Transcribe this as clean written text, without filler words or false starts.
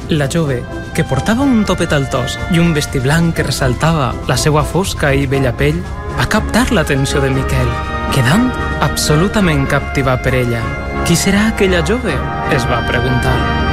La jove, que portava un topet altós i un vestit blanc que ressaltava la seva fosca i bella pell, va captar l'atenció de Miquel, quedant absolutament captivat per ella. Qui serà aquella jove? Es va preguntar.